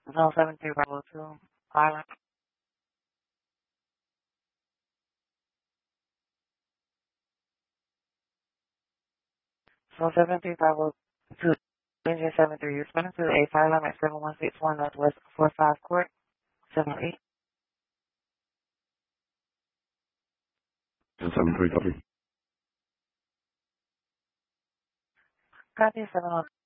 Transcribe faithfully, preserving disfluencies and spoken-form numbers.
zero seven three Bravo two, Island. zero seven three Bravo two, engine seven three. You're spinning to a fire line at seven one six one Northwest four five Court, seven eight. seven three copy. Copy seven one.